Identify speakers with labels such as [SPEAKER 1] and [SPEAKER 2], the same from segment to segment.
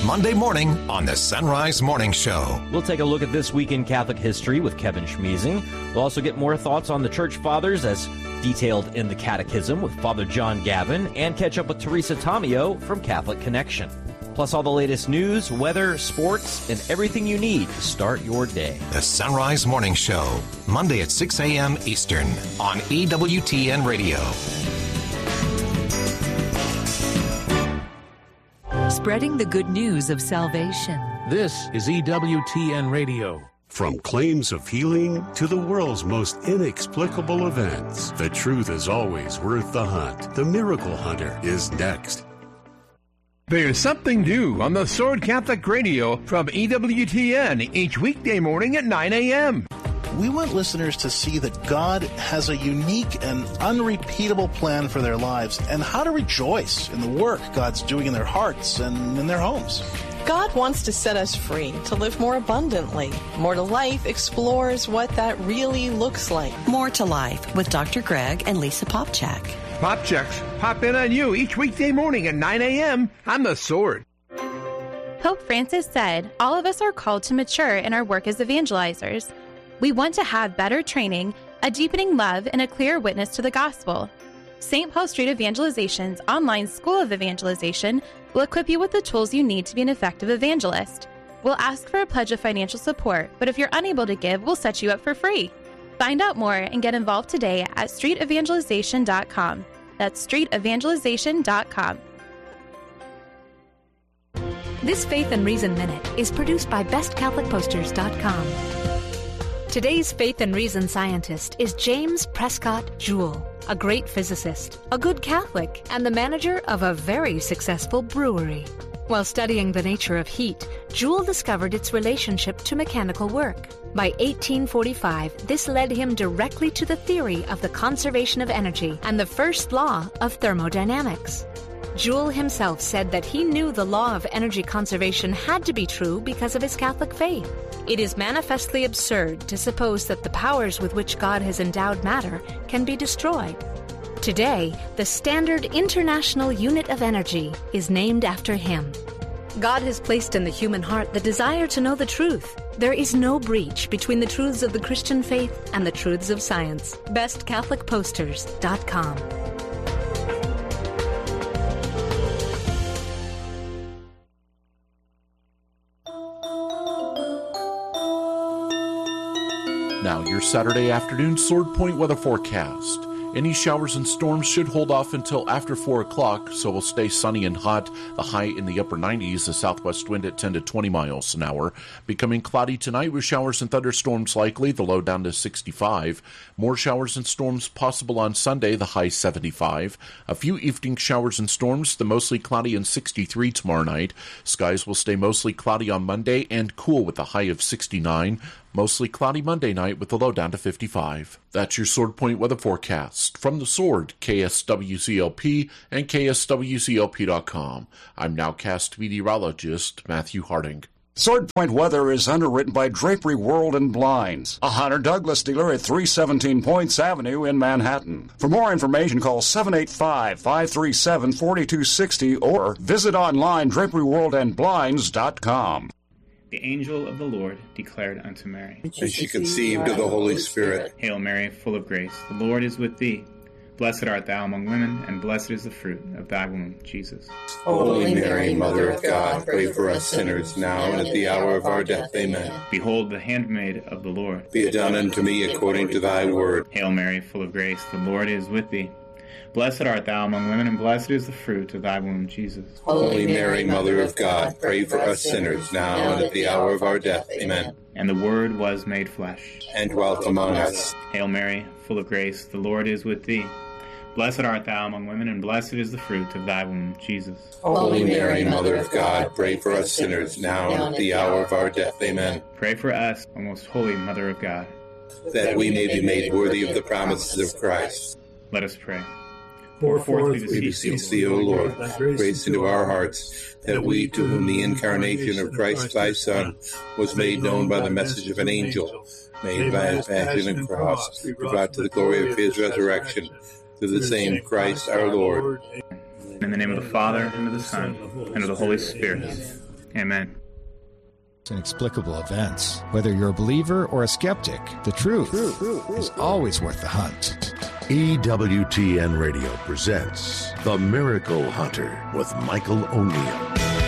[SPEAKER 1] Monday morning on the Sunrise Morning Show.
[SPEAKER 2] We'll take a look at this week in Catholic history with Kevin Schmeezing. We'll also get more thoughts on the Church Fathers as detailed in the Catechism with Father John Gavin, and catch up with Teresa Tomeo from Catholic Connection. Plus all the latest news, weather, sports, and everything you need to start your day.
[SPEAKER 1] The Sunrise Morning Show, Monday at 6 a.m. Eastern on EWTN Radio.
[SPEAKER 3] Spreading the good news of salvation.
[SPEAKER 4] This is EWTN Radio.
[SPEAKER 5] From claims of healing to the world's most inexplicable events, the truth is always worth the hunt. The Miracle Hunter is next.
[SPEAKER 6] There's something new on the Sword Catholic Radio from EWTN each weekday morning at 9 a.m.
[SPEAKER 7] We want listeners to see that God has a unique and unrepeatable plan for their lives and how to rejoice in the work God's doing in their hearts and in their homes.
[SPEAKER 8] God wants to set us free to live more abundantly. More to Life explores what that really looks like.
[SPEAKER 9] More to Life with Dr. Greg and Lisa Popchak.
[SPEAKER 6] Popchaks pop in on you each weekday morning at 9 a.m. on the Sword.
[SPEAKER 10] Pope Francis said, all of us are called to mature in our work as evangelizers. We want to have better training, a deepening love, and a clear witness to the gospel. St. Paul Street Evangelization's online School of Evangelization will equip you with the tools you need to be an effective evangelist. We'll ask for a pledge of financial support, but if you're unable to give, we'll set you up for free. Find out more and get involved today at streetevangelization.com. That's streetevangelization.com.
[SPEAKER 11] This Faith and Reason Minute is produced by bestcatholicposters.com. Today's Faith and Reason scientist is James Prescott Joule, a great physicist, a good Catholic, and the manager of a very successful brewery. While studying the nature of heat, Joule discovered its relationship to mechanical work. By 1845, this led him directly to the theory of the conservation of energy and the first law of thermodynamics. Joule himself said that he knew the law of energy conservation had to be true because of his Catholic faith. It is manifestly absurd to suppose that the powers with which God has endowed matter can be destroyed. Today, the standard international unit of energy is named after him. God has placed in the human heart the desire to know the truth. There is no breach between the truths of the Christian faith and the truths of science. BestCatholicPosters.com.
[SPEAKER 12] Now, your Saturday afternoon Sword Point weather forecast. Any showers and storms should hold off until after 4 o'clock, so will stay sunny and hot. The high in the upper 90s, the southwest wind at 10 to 20 miles an hour. Becoming cloudy tonight with showers and thunderstorms likely, the low down to 65. More showers and storms possible on Sunday, the high 75. A few evening showers and storms, the mostly cloudy and 63 tomorrow night. Skies will stay mostly cloudy on Monday and cool with a high of 69. Mostly cloudy Monday night with the low down to 55. That's your Sword Point weather forecast. From the Sword, KSWCLP and KSWCLP.com. I'm nowcast meteorologist Matthew Harding.
[SPEAKER 13] Sword Point weather is underwritten by Drapery World and Blinds, a Hunter Douglas dealer at 317 Points Avenue in Manhattan. For more information, call 785-537-4260 or visit online draperyworldandblinds.com.
[SPEAKER 14] The angel of the Lord declared unto Mary,
[SPEAKER 15] and she conceived of the Holy Spirit.
[SPEAKER 14] Hail Mary, full of grace, the Lord is with thee. Blessed art thou among women, and blessed is the fruit of thy womb, Jesus.
[SPEAKER 15] Holy Mary, Mother of God, pray for us sinners, now and at the hour of our death. Amen.
[SPEAKER 14] Behold the handmaid of the Lord.
[SPEAKER 15] Be it done unto me according to thy word.
[SPEAKER 14] Hail Mary, full of grace, the Lord is with thee. Blessed art thou among women, and blessed is the fruit of thy womb, Jesus.
[SPEAKER 15] Holy Mary, Mother of God, pray for us sinners, now and at the hour of our death. Amen.
[SPEAKER 14] And the Word was made flesh,
[SPEAKER 15] and dwelt among us.
[SPEAKER 14] Hail Mary, full of grace, the Lord is with thee. Blessed art thou among women, and blessed is the fruit of thy womb, Jesus.
[SPEAKER 15] Holy Mary, Mother of God, pray for us sinners, now and at the hour of our death. Amen.
[SPEAKER 14] Pray for us, O most holy Mother of God,
[SPEAKER 15] that we may be made worthy of the promises of Christ.
[SPEAKER 14] Let us pray. Pour forth, we
[SPEAKER 15] beseech thee, O Lord, grace into our hearts, that we, to whom the incarnation of Christ thy Son was made known by the message of an angel, made by his passion and cross, be brought to the glory of his resurrection, through the same Christ our Lord.
[SPEAKER 14] In the name of the Father, and of the Son, and of the Holy Spirit. Amen.
[SPEAKER 16] Inexplicable events. Whether you're a believer or a skeptic, the truth is always worth the hunt.
[SPEAKER 17] EWTN Radio presents The Miracle Hunter with Michael O'Neill.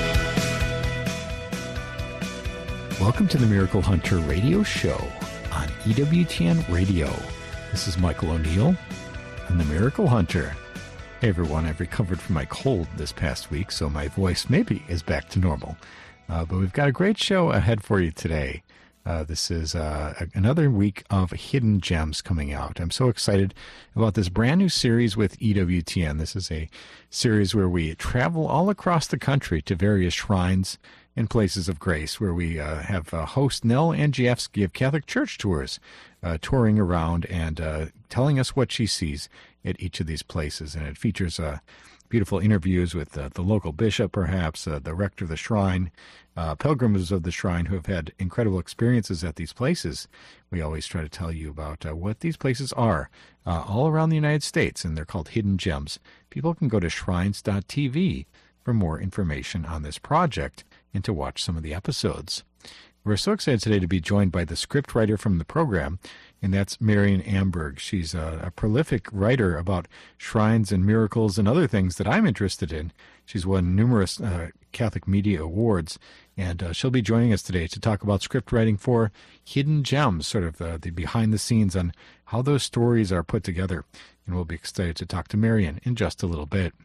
[SPEAKER 18] Welcome to the Miracle Hunter radio show on EWTN Radio. This is Michael O'Neill. I'm the Miracle Hunter. Hey everyone, I've recovered from my cold this past week, so my voice maybe is back to normal. But we've got a great show ahead for you today. This is another week of hidden gems coming out. I'm so excited about this brand new series with EWTN. This is a series where we travel all across the country to various shrines and places of grace, where we have host Nell Angievsky of Catholic Church Tours touring around and telling us what she sees at each of these places. And it features beautiful interviews with the local bishop, perhaps, the rector of the shrine, pilgrims of the shrine who have had incredible experiences at these places. We always try to tell you about what these places are all around the United States, and they're called hidden gems. People can go to shrines.tv for more information on this project and to watch some of the episodes. We're so excited today to be joined by the script writer from the program, and that's Marian Amberg. She's a prolific writer about shrines and miracles and other things that I'm interested in. She's won numerous Catholic Media Awards, and she'll be joining us today to talk about script writing for hidden gems, sort of the behind the scenes on how those stories are put together. And we'll be excited to talk to Marian in just a little bit.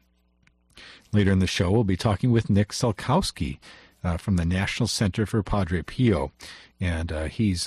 [SPEAKER 18] Later in the show, we'll be talking with Nick Salkowski from the National Center for Padre Pio, and his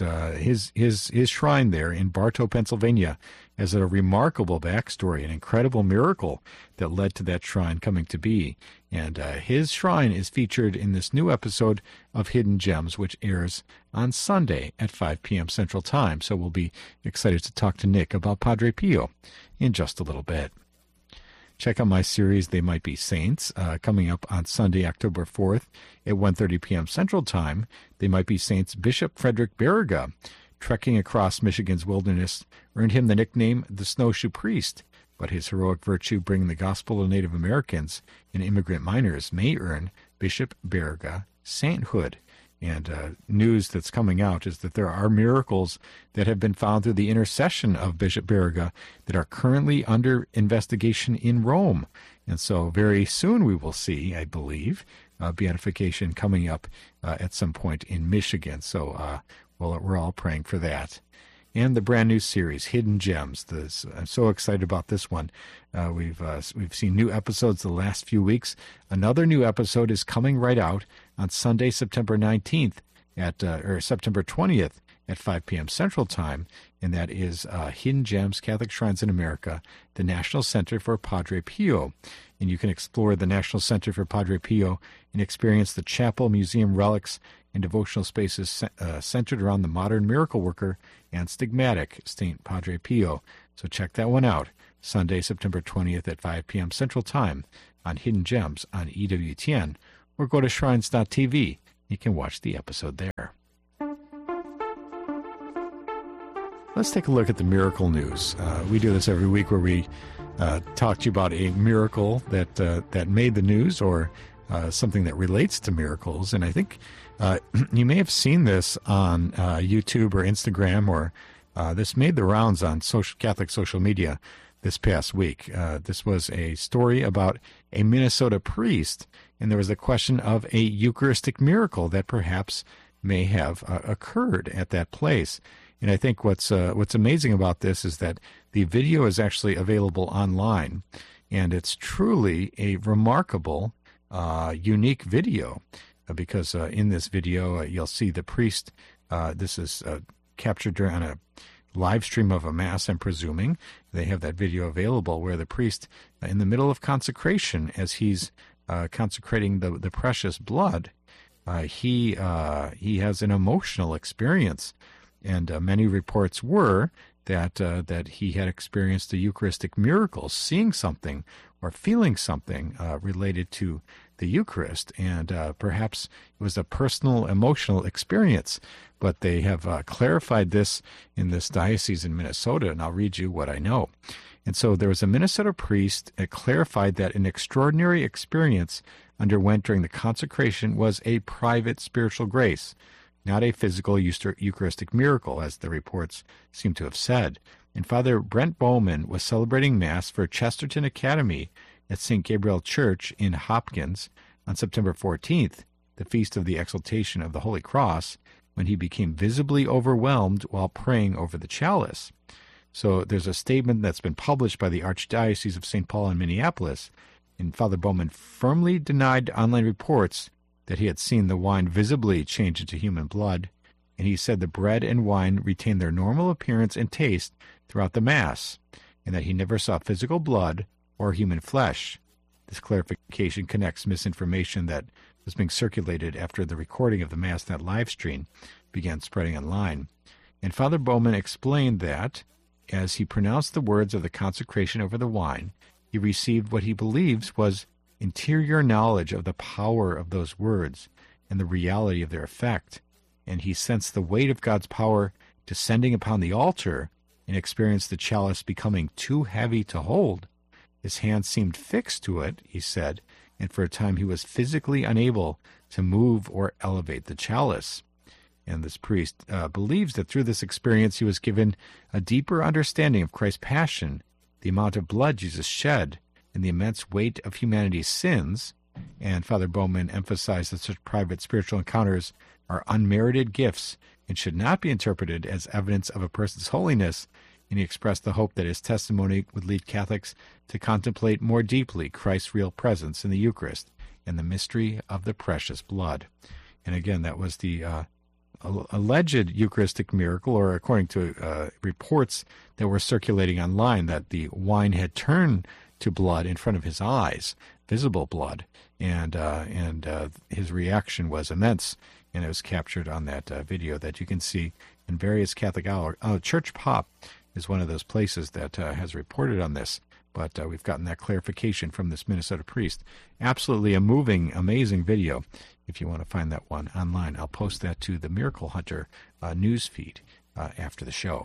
[SPEAKER 18] shrine there in Bartow, Pennsylvania, has a remarkable backstory, an incredible miracle that led to that shrine coming to be. And his shrine is featured in this new episode of Hidden Gems, which airs on Sunday at 5 p.m. Central Time. So we'll be excited to talk to Nick about Padre Pio in just a little bit. Check out my series, They Might Be Saints, coming up on Sunday, October 4th at 1:30 p.m. Central Time. They Might Be Saints Bishop Frederick Baraga, trekking across Michigan's wilderness, earned him the nickname the Snowshoe Priest, but his heroic virtue bringing the gospel to Native Americans and immigrant miners may earn Bishop Baraga sainthood. And news that's coming out is that there are miracles that have been found through the intercession of Bishop Baraga that are currently under investigation in Rome. And so very soon we will see, I believe, beatification coming up at some point in Michigan. So we're all praying for that. And the brand new series, Hidden Gems. I'm so excited about this one. We've seen new episodes the last few weeks. Another new episode is coming right out on Sunday, September 19th or September 20th at 5 p.m. Central Time, and that is Hidden Gems, Catholic Shrines in America, the National Center for Padre Pio. And you can explore the National Center for Padre Pio and experience the chapel, museum, relics, and devotional spaces centered around the modern miracle worker and stigmatic St. Padre Pio. So check that one out, Sunday, September 20th at 5 p.m. Central Time on Hidden Gems on EWTN, or go to shrines.tv. You can watch the episode there. Let's take a look at the miracle news. We do this every week where we talk to you about a miracle that made the news or something that relates to miracles. And I think you may have seen this on YouTube or Instagram, or this made the rounds on Catholic social media this past week. This was a story about a Minnesota priest, and there was a question of a Eucharistic miracle that perhaps may have occurred at that place. And I think what's amazing about this is that the video is actually available online, and it's truly a remarkable, unique video, because in this video you'll see the priest. This is captured on a live stream of a mass, I'm presuming. They have that video available where the priest, in the middle of consecration, as he's consecrating the precious blood, he has an emotional experience. And many reports were that he had experienced a Eucharistic miracle, seeing something or feeling something related to the Eucharist, and perhaps it was a personal emotional experience. But they have clarified this in this diocese in Minnesota, and I'll read you what I know. And so there was a Minnesota priest that clarified that an extraordinary experience underwent during the consecration was a private spiritual grace, not a physical Eucharistic miracle, as the reports seem to have said. And Father Brent Bowman was celebrating Mass for Chesterton Academy at St. Gabriel Church in Hopkins on September 14th, the feast of the Exaltation of the Holy Cross, when he became visibly overwhelmed while praying over the chalice. So there's a statement that's been published by the Archdiocese of St. Paul in Minneapolis, and Father Bowman firmly denied online reports that he had seen the wine visibly change into human blood, and he said the bread and wine retained their normal appearance and taste throughout the Mass, and that he never saw physical blood or human flesh. This clarification connects misinformation that was being circulated after the recording of the Mass, that live stream, began spreading online. And Father Bowman explained that, as he pronounced the words of the consecration over the wine, he received what he believes was interior knowledge of the power of those words and the reality of their effect, and he sensed the weight of God's power descending upon the altar and experienced the chalice becoming too heavy to hold. His hands seemed fixed to it, he said, and for a time he was physically unable to move or elevate the chalice. And this priest believes that through this experience he was given a deeper understanding of Christ's passion, the amount of blood Jesus shed, and the immense weight of humanity's sins. And Father Bowman emphasized that such private spiritual encounters are unmerited gifts and should not be interpreted as evidence of a person's holiness, and he expressed the hope that his testimony would lead Catholics to contemplate more deeply Christ's real presence in the Eucharist and the mystery of the precious blood. And again, that was the alleged Eucharistic miracle, or according to reports that were circulating online, that the wine had turned to blood in front of his eyes, visible blood, and his reaction was immense, and it was captured on that video that you can see in various Catholic hours. Church Pop is one of those places that has reported on this, but we've gotten that clarification from this Minnesota priest. Absolutely a moving, amazing video. If you want to find that one online, I'll post that to the Miracle Hunter news feed after the show.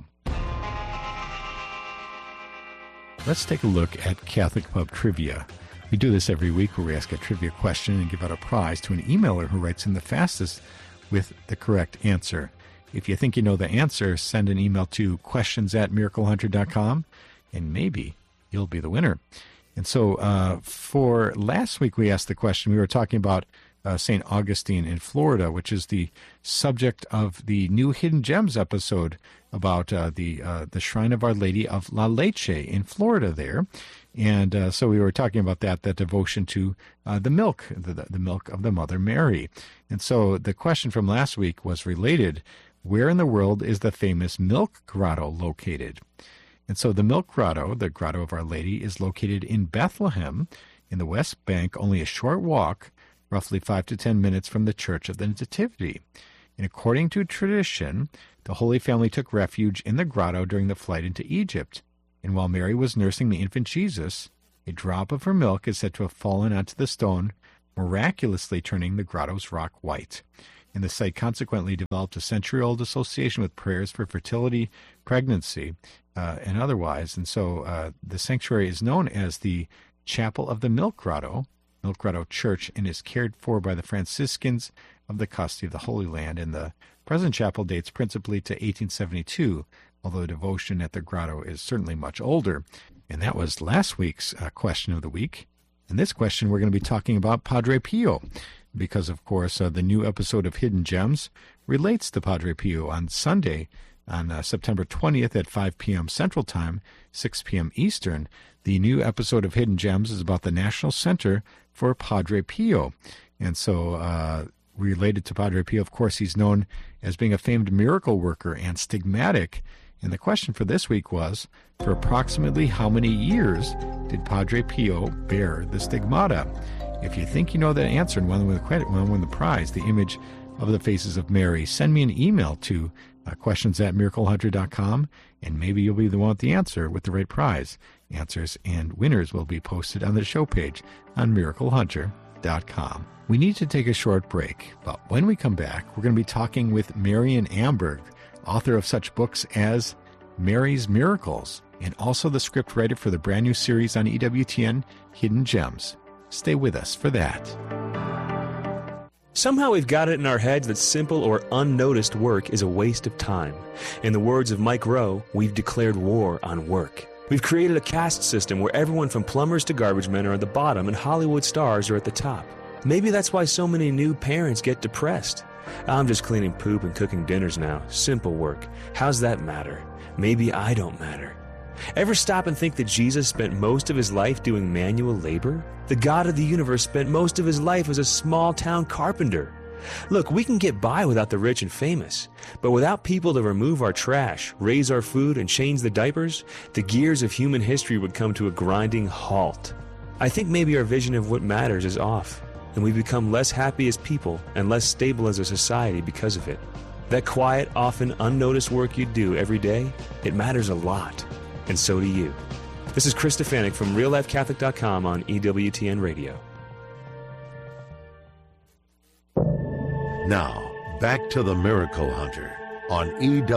[SPEAKER 18] Let's take a look at Catholic Pub Trivia. We do this every week where we ask a trivia question and give out a prize to an emailer who writes in the fastest with the correct answer. If you think you know the answer, send an email to questions@miraclehunter.com, and maybe you'll be the winner. And so for last week, we asked the question, we were talking about St. Augustine in Florida, which is the subject of the new Hidden Gems episode about the Shrine of Our Lady of La Leche in Florida there. And so we were talking about that devotion to the milk, the milk of the Mother Mary. And so the question from last week was related: where in the world is the famous Milk Grotto located? And so the Milk Grotto, the Grotto of Our Lady, is located in Bethlehem in the West Bank, only a short walk, roughly 5 to 10 minutes from the Church of the Nativity. And according to tradition, the Holy Family took refuge in the grotto during the flight into Egypt. And while Mary was nursing the infant Jesus, a drop of her milk is said to have fallen onto the stone, miraculously turning the grotto's rock white. And the site consequently developed a century-old association with prayers for fertility, pregnancy, and otherwise. And so the sanctuary is known as the Chapel of the Milk Grotto Church, and is cared for by the Franciscans of the Custody of the Holy Land. And the present chapel dates principally to 1872, although devotion at the grotto is certainly much older. And that was last week's question of the week. In this question, we're going to be talking about Padre Pio, because, of course, the new episode of Hidden Gems relates to Padre Pio. On Sunday, on September 20th at 5 p.m. Central Time, 6 p.m. Eastern, the new episode of Hidden Gems is about the National Center for Padre Pio. And so related to Padre Pio, of course, he's known as being a famed miracle worker and stigmatic. And the question for this week was, for approximately how many years did Padre Pio bear the stigmata? If you think you know that answer and want to win the prize, the image of the faces of Mary, send me an email to questions@miraclehunter.com, and maybe you'll be the one with the answer with the right prize. Answers and winners will be posted on the show page on miraclehunter.com. We need to take a short break, but when we come back, we're going to be talking with Marian Amberg, author of such books as Mary's Miracles, and also the scriptwriter for the brand new series on EWTN, Hidden Gems. Stay with us for that.
[SPEAKER 19] Somehow we've got it in our heads that simple or unnoticed work is a waste of time. In the words of Mike Rowe, we've declared war on work. We've created a caste system where everyone from plumbers to garbage men are at the bottom and Hollywood stars are at the top. Maybe that's why so many new parents get depressed. I'm just cleaning poop and cooking dinners now. Simple work. How's that matter? Maybe I don't matter. Ever stop and think that Jesus spent most of his life doing manual labor? The God of the universe spent most of his life as a small-town carpenter. Look, we can get by without the rich and famous, but without people to remove our trash, raise our food, and change the diapers, the gears of human history would come to a grinding halt. I think maybe our vision of what matters is off, and we become less happy as people and less stable as a society because of it. That quiet, often unnoticed work you do every day, it matters a lot. And so do you. This is Chris Stefanik from RealLifeCatholic.com on EWTN Radio.
[SPEAKER 17] Now, back to the Miracle Hunter on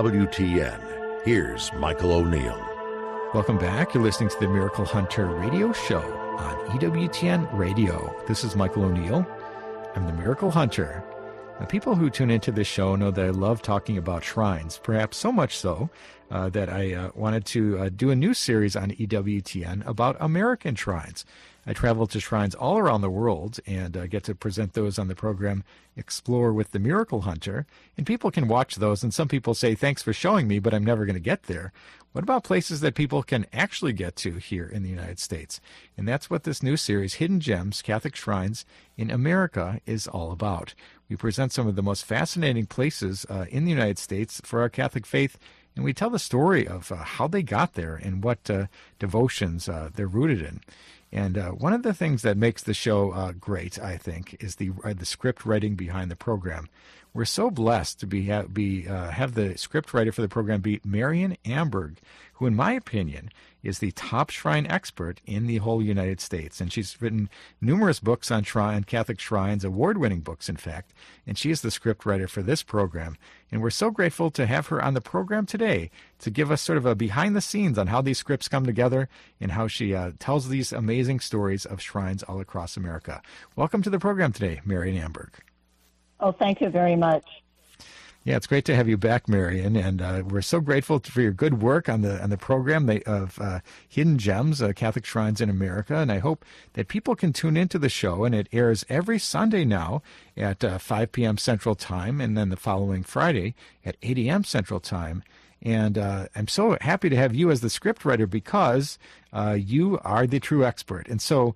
[SPEAKER 17] EWTN. Here's Michael O'Neill.
[SPEAKER 16] Welcome back. You're listening to the Miracle Hunter radio show on EWTN Radio. This is Michael O'Neill. I'm the Miracle Hunter. Now, people who tune into this show know that I love talking about shrines, perhaps so much so that I wanted to do a new series on EWTN about American shrines. I travel to shrines all around the world and get to present those on the program Explore with the Miracle Hunter. And people can watch those, and some people say, thanks for showing me, but I'm never going to get there. What about places that people can actually get to here in the United States? And that's what this new series, Hidden Gems, Catholic Shrines in America, is all about. We present some of the most fascinating places in the United States for our Catholic faith, and we tell the story of how they got there and what devotions they're rooted in. And one of the things that makes the show great, I think, is the script writing behind the program. We're so blessed to have the script writer for the program be Marian Amberg, who, in my opinion, is the top shrine expert in the whole United States. And she's written numerous books on Catholic shrines, award-winning books, in fact. And she is the script writer for this program. And we're so grateful to have her on the program today to give us sort of a behind-the-scenes on how these scripts come together and how she tells these amazing stories of shrines all across America. Welcome to the program today, Marian Amberg.
[SPEAKER 20] Oh, thank you very much.
[SPEAKER 16] Yeah, it's great to have you back, Marian, and we're so grateful for your good work on the program of Hidden Gems, Catholic Shrines in America, and I hope that people can tune into the show, and it airs every Sunday now at 5 p.m. Central Time, and then the following Friday at 8 a.m. Central Time. And I'm so happy to have you as the scriptwriter because you are the true expert. And so,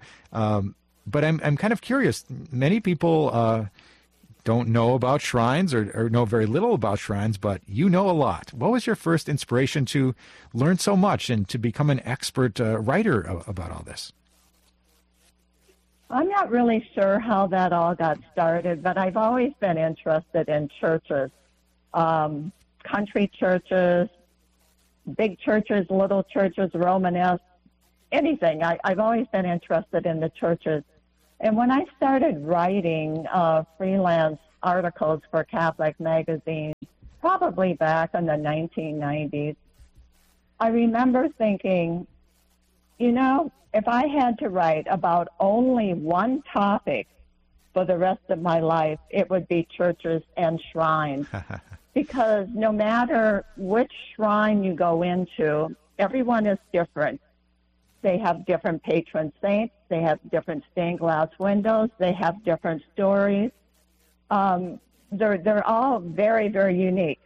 [SPEAKER 16] but I'm kind of curious. Many people don't know about shrines or know very little about shrines, but you know a lot. What was your first inspiration to learn so much and to become an expert writer about all this?
[SPEAKER 20] I'm not really sure how that all got started, but I've always been interested in churches, country churches, big churches, little churches, Romanesque, anything. I've always been interested in the churches. And when I started writing freelance articles for Catholic magazines, probably back in the 1990s, I remember thinking, you know, if I had to write about only one topic for the rest of my life, it would be churches and shrines. Because no matter which shrine you go into, everyone is different. They have different patron saints. They have different stained glass windows. They have different stories. They're all very, very unique.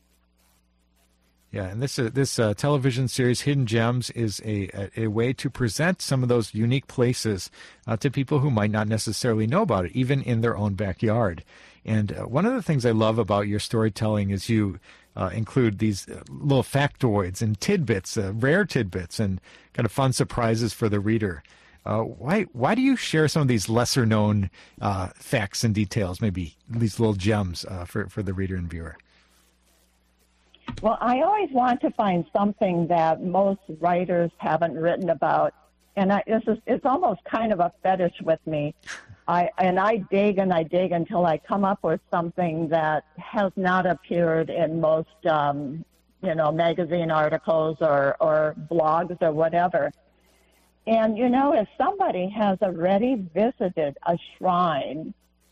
[SPEAKER 16] Yeah, and this television series, Hidden Gems, is a way to present some of those unique places to people who might not necessarily know about it, even in their own backyard. And one of the things I love about your storytelling is you include these little factoids and tidbits, rare tidbits, and kind of fun surprises for the reader. Why do you share some of these lesser-known facts and details, maybe these little gems for the reader and viewer?
[SPEAKER 20] Well, I always want to find something that most writers haven't written about, and it's almost kind of a fetish with me. I dig until I come up with something that has not appeared in most, magazine articles or blogs or whatever. And, if somebody has already visited a shrine,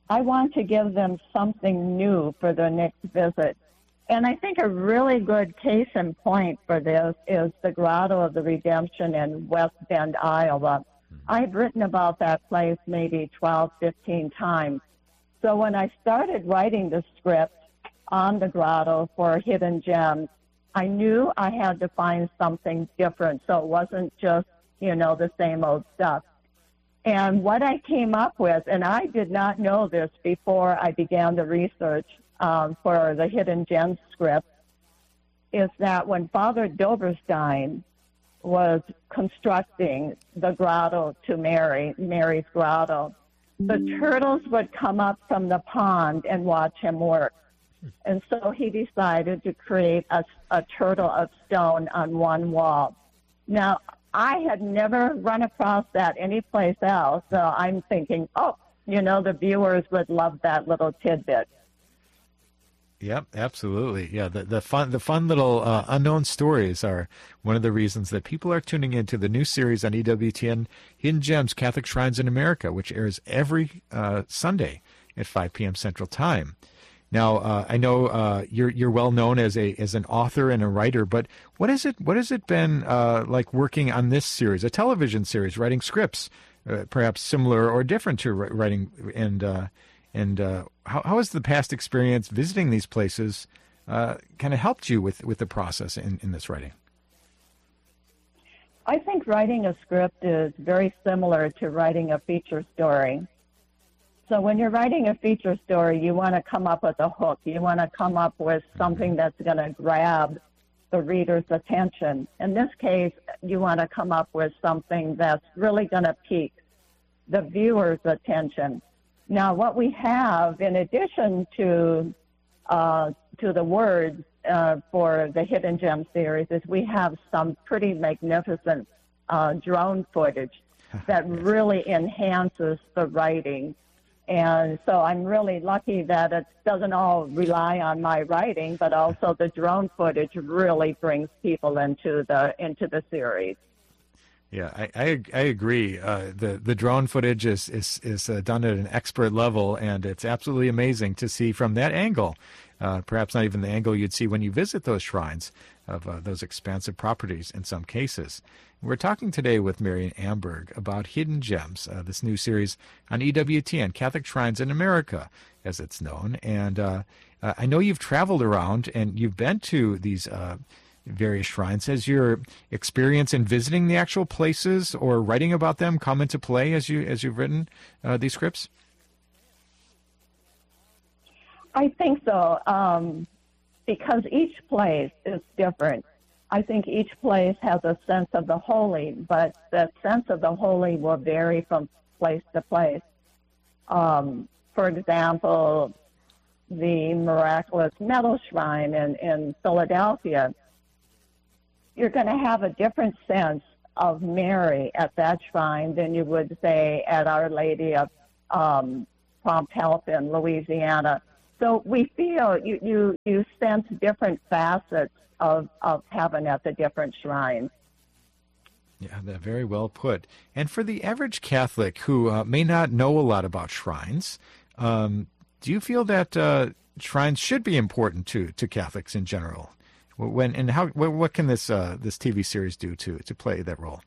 [SPEAKER 20] I want to give them something new for their next visit. And I think a really good case in point for this is the Grotto of the Redemption in West Bend, Iowa. I've written about that place maybe 12, 15 times. So when I started writing the script on the Grotto for Hidden Gems, I knew I had to find something different, so it wasn't just, the same old stuff. And what I came up with, and I did not know this before I began the research for the Hidden Gems script, is that when Father Doberstein was constructing the grotto to Mary's grotto, the turtles would come up from the pond and watch him work. And so he decided to create a turtle of stone on one wall. Now, I had never run across that anyplace else, so I'm thinking, the viewers would love that little tidbit.
[SPEAKER 16] Yep, absolutely. Yeah, the fun little unknown stories are one of the reasons that people are tuning into the new series on EWTN, Hidden Gems, Catholic Shrines in America, which airs every Sunday at 5 p.m. Central Time. Now, I know you're well known as an author and a writer, but what has it been like working on this series, a television series, writing scripts, perhaps similar or different to writing, and how has the past experience visiting these places kind of helped you with the process in this writing?
[SPEAKER 20] I think writing a script is very similar to writing a feature story. So when you're writing a feature story, you want to come up with a hook. You want to come up with something that's going to grab the reader's attention. In this case, you want to come up with something that's really going to pique the viewer's attention. Now, what we have, in addition to the words for the Hidden Gem series, is we have some pretty magnificent drone footage that really enhances the writing. And so I'm really lucky that it doesn't all rely on my writing, but also the drone footage really brings people into the series.
[SPEAKER 16] Yeah, I agree. The drone footage is done at an expert level, and it's absolutely amazing to see from that angle. Perhaps not even the angle you'd see when you visit those shrines of those expansive properties in some cases. We're talking today with Marian Amberg about Hidden Gems, this new series on EWTN, Catholic Shrines in America, as it's known. And I know you've traveled around and you've been to these various shrines. Has your experience in visiting the actual places or writing about them come into play as you've written these scripts?
[SPEAKER 20] I think so, because each place is different. I think each place has a sense of the holy, but that sense of the holy will vary from place to place. For example, the Miraculous Metal Shrine in Philadelphia, you're going to have a different sense of Mary at that shrine than you would, say, at Our Lady of Prompt Help in Louisiana. So we feel you sense different facets of heaven at the different shrines.
[SPEAKER 16] Yeah, that's very well put. And for the average Catholic who may not know a lot about shrines, do you feel that shrines should be important to Catholics in general? What can this TV series do to play that role?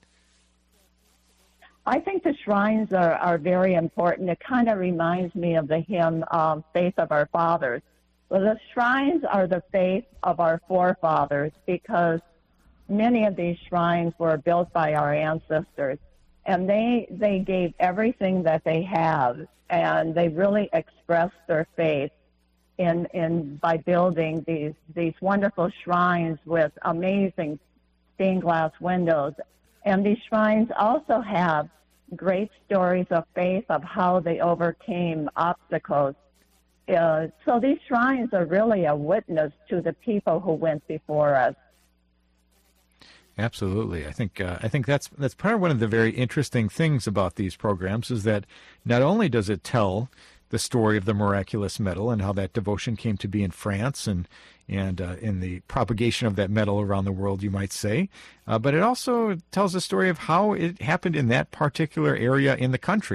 [SPEAKER 20] I think the shrines are very important. It kind of reminds me of the hymn, Faith of Our Fathers. Well, the shrines are the faith of our forefathers because many of these shrines were built by our ancestors, and they gave everything that they have, and they really expressed their faith in by building these wonderful shrines with amazing stained glass windows. And these shrines also have great stories of faith of how they overcame obstacles. So these shrines are really a witness to the people who went before us.
[SPEAKER 16] Absolutely. I think that's part of one of the very interesting things about these programs is that not only does it tell the story of the miraculous metal and how that devotion came to be in France and in the propagation of that metal around the world, you might say, but it also tells the story of how it happened in that particular area in the country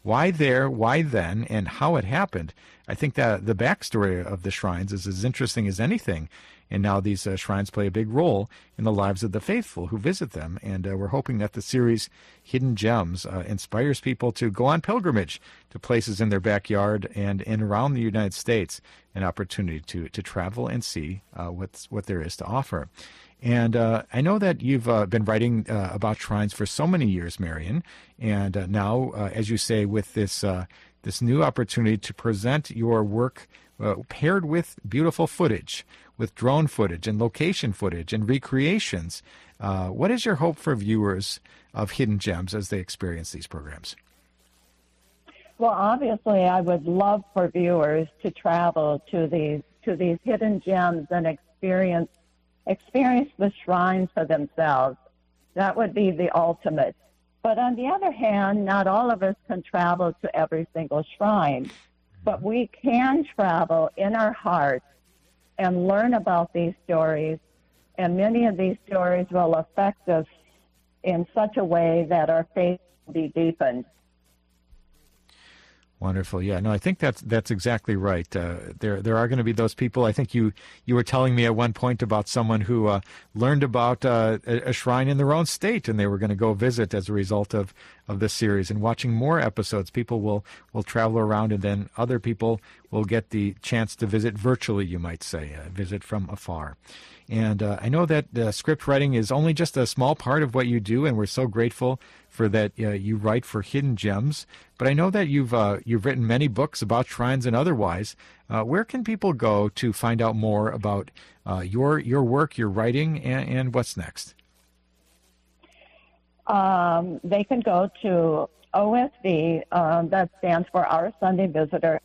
[SPEAKER 16] Why there, why then, and how it happened. I think that the backstory of the shrines is as interesting as anything. And now these shrines play a big role in the lives of the faithful who visit them. And we're hoping that the series Hidden Gems inspires people to go on pilgrimage to places in their backyard and around the United States, an opportunity to travel and see what there is to offer. And I know that you've been writing about shrines for so many years, Marion. And now, as you say, with this new opportunity to present your work paired with beautiful footage, with drone footage and location footage and recreations, what is your hope for viewers of Hidden Gems as they experience these programs?
[SPEAKER 20] Well, obviously, I would love for viewers to travel to these hidden gems and experience the shrines for themselves. That would be the ultimate. But on the other hand, not all of us can travel to every single shrine. But we can travel in our hearts and learn about these stories. And many of these stories will affect us in such a way that our faith will be deepened.
[SPEAKER 16] Wonderful. Yeah, no, I think that's exactly right. There are going to be those people. I think you were telling me at one point about someone who learned about a shrine in their own state, and they were going to go visit as a result of this series. And watching more episodes, people will travel around, and then other people will get the chance to visit virtually, you might say, visit from afar. And I know that script writing is only just a small part of what you do, and we're so grateful for that. You write for Hidden Gems, but I know that you've written many books about shrines and otherwise. Where can people go to find out more about your work, your writing, and what's next?
[SPEAKER 20] They can go to OSV, that stands for Our Sunday Visitor,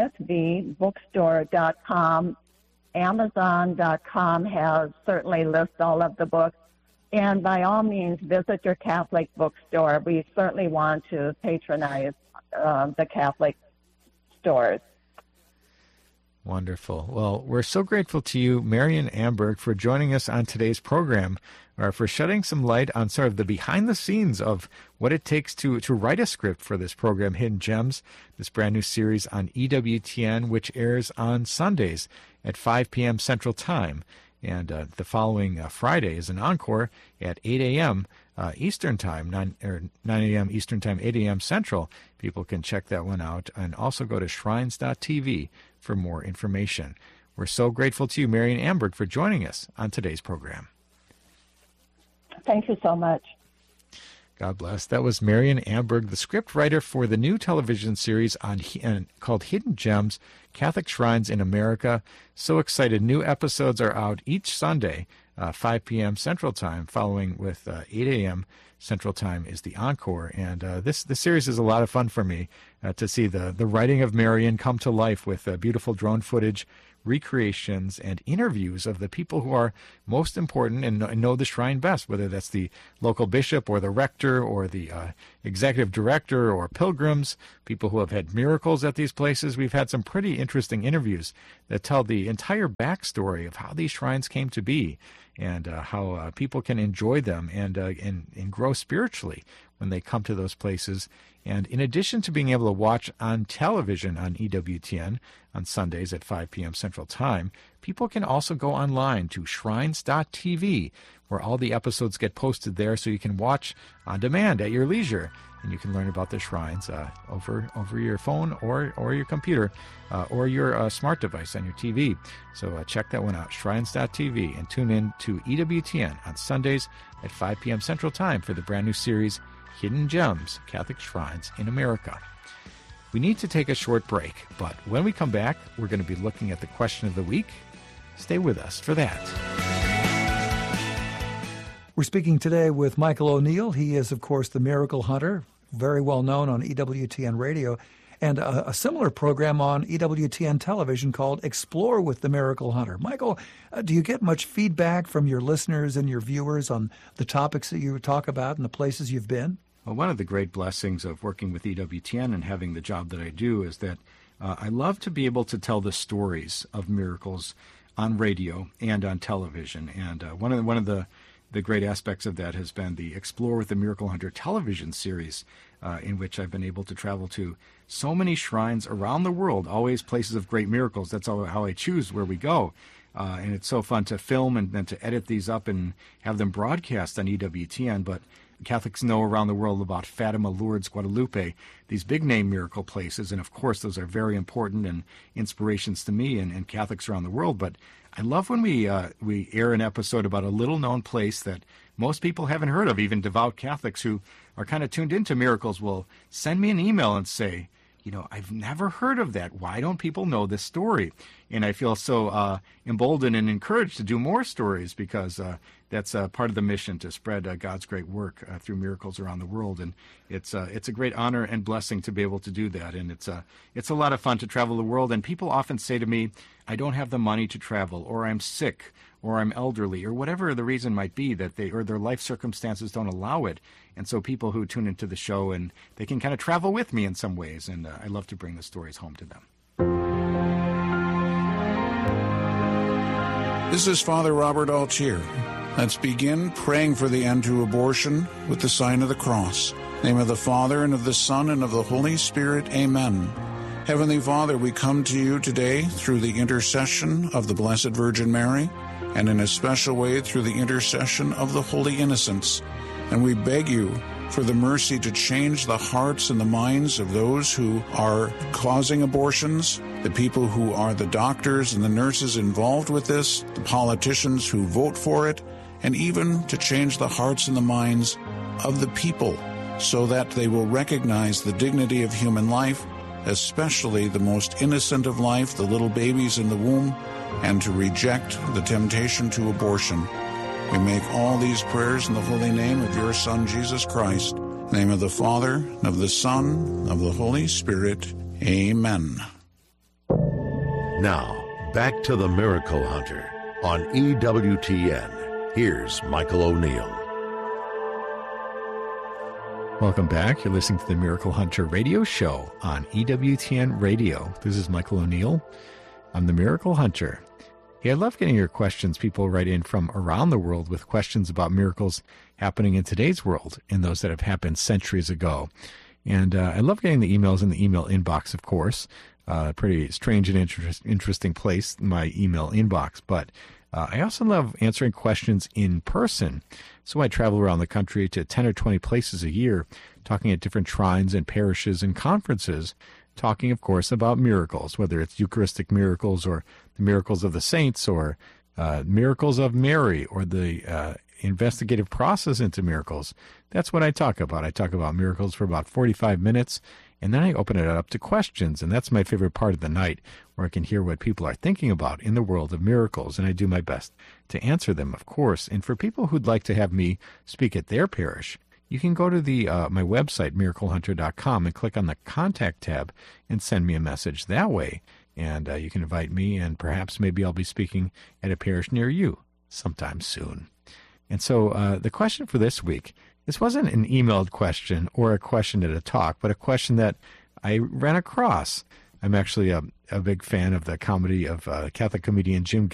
[SPEAKER 20] OSVbookstore.com. Amazon.com has certainly lists all of the books. And by all means, visit your Catholic bookstore. We certainly want to patronize the Catholic stores.
[SPEAKER 16] Wonderful. Well, we're so grateful to you, Marion Amberg, for joining us on today's program, for shedding some light on sort of the behind the scenes of what it takes to write a script for this program, Hidden Gems, this brand new series on EWTN, which airs on Sundays at 5 p.m. Central Time. And the following Friday is an encore at 8 a.m. Eastern Time, 9 a.m. Eastern Time, 8 a.m. Central. People can check that one out, and also go to shrines.tv for more information. We're so grateful to you, Marion Amberg, for joining us on today's program.
[SPEAKER 20] Thank you so much.
[SPEAKER 16] God bless. That was Marion Amberg, the script writer for the new television series called Hidden Gems, Catholic Shrines in America. So excited. New episodes are out each Sunday, 5 p.m. Central Time, following with 8 a.m. Central Time is the encore. And this series is a lot of fun for me to see the writing of Marion come to life with beautiful drone footage, recreations, and interviews of the people who are most important and know the shrine best, whether that's the local bishop or the rector or the executive director or pilgrims, people who have had miracles at these places. We've had some pretty interesting interviews that tell the entire backstory of how these shrines came to be and how people can enjoy them and grow spiritually when they come to those places. And in addition to being able to watch on television on EWTN on Sundays at 5 p.m. Central Time, people can also go online to shrines.tv, where all the episodes get posted there, so you can watch on demand at your leisure. And you can learn about the shrines over your phone or your computer or your smart device on your TV. So check that one out, shrines.tv, and tune in to EWTN on Sundays at 5 p.m. Central Time for the brand new series, Hidden Gems, Catholic Shrines in America. We need to take a short break, but when we come back, we're going to be looking at the question of the week. Stay with us for that.
[SPEAKER 21] We're speaking today with Michael O'Neill. He is, of course, the Miracle Hunter, very well known on EWTN Radio, and a similar program on EWTN television called Explore with the Miracle Hunter. Michael, do you get much feedback from your listeners and your viewers on the topics that you talk about and the places you've been?
[SPEAKER 16] Well, one of the great blessings of working with EWTN and having the job that I do is that I love to be able to tell the stories of miracles on radio and on television. And one of the great aspects of that has been the Explore with the Miracle Hunter television series in which I've been able to travel to so many shrines around the world, always places of great miracles. That's how I choose where we go. And it's so fun to film and then to edit these up and have them broadcast on EWTN. But Catholics know around the world about Fatima, Lourdes, Guadalupe, these big-name miracle places. And, of course, those are very important and inspirations to me and Catholics around the world. But I love when we air an episode about a little-known place that most people haven't heard of. Even devout Catholics who are kind of tuned into miracles will send me an email and say, I've never heard of that. Why don't people know this story? And I feel so emboldened and encouraged to do more stories because that's part of the mission, to spread God's great work through miracles around the world. And it's a great honor and blessing to be able to do that. And it's a lot of fun to travel the world. And people often say to me, I don't have the money to travel, or I'm sick, or I'm elderly, or whatever the reason might be, that or their life circumstances don't allow it. And so people who tune into the show, and they can kind of travel with me in some ways, and I love to bring the stories home to them.
[SPEAKER 2] This is Father Robert Altier. Let's begin praying for the end to abortion with the sign of the cross. In the name of the Father, and of the Son, and of the Holy Spirit. Amen. Heavenly Father, we come to you today through the intercession of the Blessed Virgin Mary, and in a special way through the intercession of the Holy Innocents. And we beg you for the mercy to change the hearts and the minds of those who are causing abortions, the people who are the doctors and the nurses involved with this, the politicians who vote for it, and even to change the hearts and the minds of the people so that they will recognize the dignity of human life, especially the most innocent of life, the little babies in the womb, and to reject the temptation to abortion. We make all these prayers in the holy name of your Son, Jesus Christ. In the name of the Father, and of the Son, and of the Holy Spirit. Amen.
[SPEAKER 17] Now, back to the Miracle Hunter on EWTN. Here's Michael O'Neill.
[SPEAKER 16] Welcome back. You're listening to the Miracle Hunter radio show on EWTN Radio. This is Michael O'Neill. I'm the Miracle Hunter. Hey, I love getting your questions. People write in from around the world with questions about miracles happening in today's world and those that have happened centuries ago. And I love getting the emails in the email inbox, of course. Pretty strange and interesting place, my email inbox. But I also love answering questions in person. So I travel around the country to 10 or 20 places a year, talking at different shrines and parishes and conferences, talking, of course, about miracles, whether it's Eucharistic miracles or the miracles of the saints or miracles of Mary or the investigative process into miracles. That's what I talk about. I talk about miracles for about 45 minutes, and then I open it up to questions, and that's my favorite part of the night, where I can hear what people are thinking about in the world of miracles, and I do my best to answer them, of course. And for people who'd like to have me speak at their parish, you can go to my website, miraclehunter.com, and click on the Contact tab and send me a message that way. And you can invite me, and perhaps maybe I'll be speaking at a parish near you sometime soon. And so the question for this week, this wasn't an emailed question or a question at a talk, but a question that I ran across. I'm actually a big fan of the comedy of Catholic comedian Jim